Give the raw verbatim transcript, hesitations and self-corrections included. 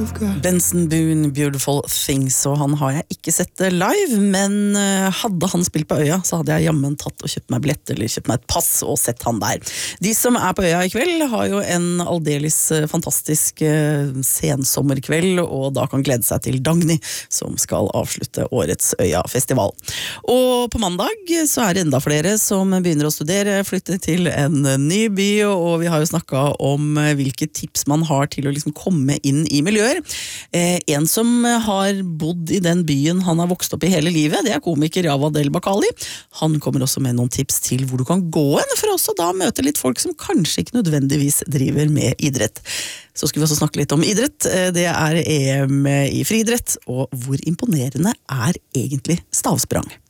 Benson Boone, Beautiful Things, og han har jeg ikke sett det live, men hadde han spilt på Øya, så hadde jeg jammen tatt og kjøpt meg billett, eller kjøpt meg et pass og sett han der. De som er på Øya i kveld har jo en aldeles fantastisk sensommerkveld, og da kan glede seg til Dagny, som skal avslutte årets Øya-festival. Og på mandag så er det enda flere som begynner å studere, flytte til en ny by, og vi har jo snakket om hvilke tips man har til å liksom komme inn i miljøet. Eh, en som har bodd i den byen han har vokst opp i hele livet, det er komiker Javad El-Bakali. Han kommer også med noen tips til hvor du kan gå en, for også da møte litt folk som kanskje ikke nødvendigvis driver med idrett. Så skal vi også snakke litt om idrett. Det er E M i friidrett, og hvor imponerende er egentlig stavsprang?